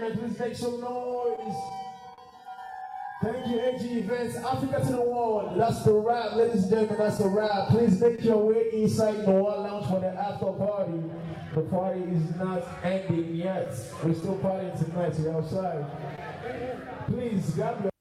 Entertainment, please make some noise. Thank you, AG Events, Africa to the World. That's the wrap, ladies and gentlemen, that's the wrap. Please make your way inside the Noir Lounge for the after party. The party is not ending yet. We're still partying tonight, so you're outside. Please, grab your